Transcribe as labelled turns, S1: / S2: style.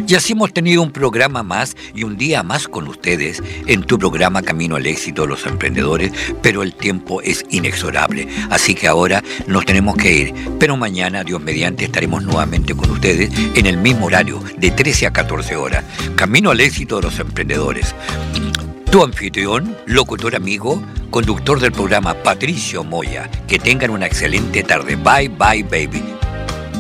S1: Y así hemos tenido un programa más y un día más con ustedes en tu programa Camino al Éxito de los Emprendedores, pero el tiempo es inexorable, así que ahora nos tenemos que ir, pero mañana, Dios mediante, estaremos nuevamente con ustedes en el mismo horario, de 13 a 14 horas. Camino al Éxito de los Emprendedores. Tu anfitrión, locutor amigo, conductor del programa Patricio Moya. Que tengan una excelente tarde. Bye, bye, baby.